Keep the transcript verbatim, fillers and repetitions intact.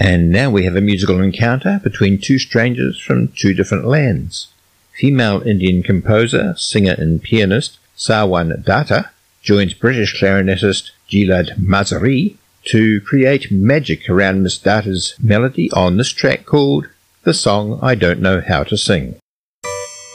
And now we have a musical encounter between two strangers from two different lands. Female Indian composer, singer and pianist Sarwan Datta joins British clarinetist Gilad Mazari to create magic around Miss Datta's melody on this track called The Song I Don't Know How to Sing.